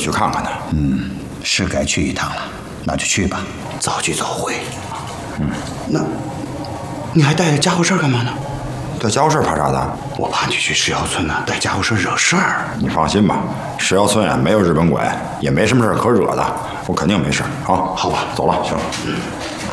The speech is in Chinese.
去看看他。 是该去一趟了，那就去吧，早去早回。那，你还带着家伙事儿干嘛呢？ 带家伙事儿怕啥的？ 我怕你去石窑村呢，带家伙事儿惹事儿。 你放心吧，石窑村没有日本鬼，也没什么事儿可惹的，我肯定没事。好， 好吧， 走了，行。